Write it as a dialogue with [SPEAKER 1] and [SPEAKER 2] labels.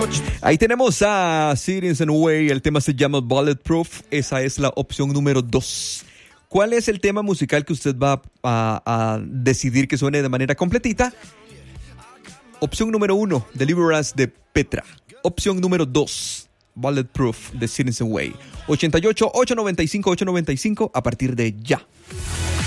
[SPEAKER 1] Ahí tenemos a Citizen Way, el tema se llama Bulletproof, esa es la opción número 2. ¿Cuál es el tema musical que usted va a decidir que suene de manera completita? Opción número 1, Deliverance de Petra. Opción número 2, Bulletproof de Citizen Way. 88-895-895 a partir de ya.